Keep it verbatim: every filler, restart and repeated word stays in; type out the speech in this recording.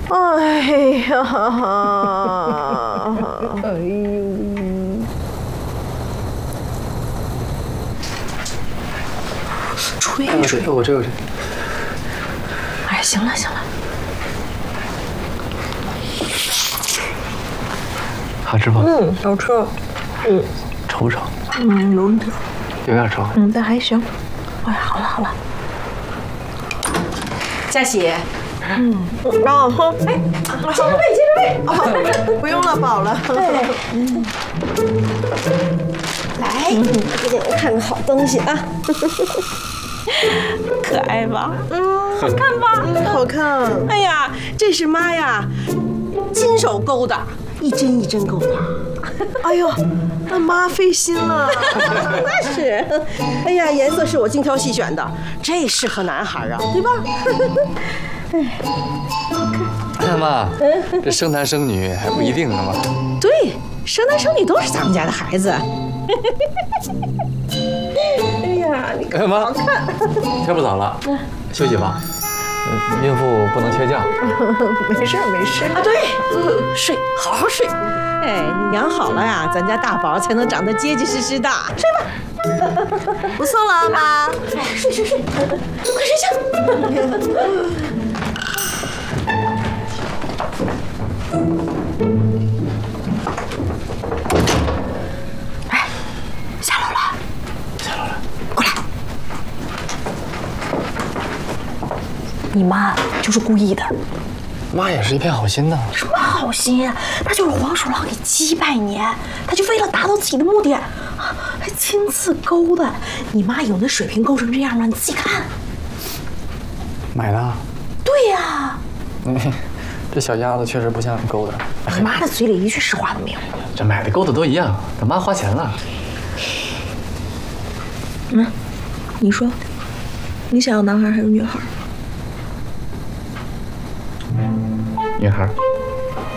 哎呀，哎呦！吹吹， 我这我这。 哎，行了行了。 好吃吗？ 嗯，好吃。嗯， 稠不稠？ 嗯，有点。 有点稠。 嗯，但还行。哎，好了好了。 佳喜。 嗯，啊好，哎，接着喂，接着喂，哦，不用了，饱了。对，嗯， 来，给我看个好东西啊， 可爱吧？嗯，好看吧？ 嗯，好看。 哎呀，这是妈呀，亲手勾的，一针一针勾的。 哎呦，那妈费心了。 那是，哎呀，颜色是我精挑细选的，这适合男孩啊，对吧？ 哎呀妈，这生男生女还不一定呢嘛。 对，生男生女都是咱们家的孩子。哎呀，你看， 妈， 好看。 天不早了，休息吧。孕妇不能缺觉。 没事没事啊，对，睡，好好睡。哎，你养好了呀，咱家大宝才能长得结结实实的。睡吧。 不送了，妈。 睡睡睡，快睡觉。哎，下楼了， 下楼了， 过来。 你妈就是故意的。 妈也是一片好心呐。 什么好心啊？那就是黄鼠狼给鸡拜年，他就为了达到自己的目的，还亲自勾的。你妈有那水平勾成这样吗？你自己看。 买的。 对呀。 嗯，这小鸭子确实不像勾的。 你妈的嘴里一句实话都没有。 这买的勾的都一样，咱妈花钱了。 嗯，你说，你想要男孩还是女孩？ 女孩。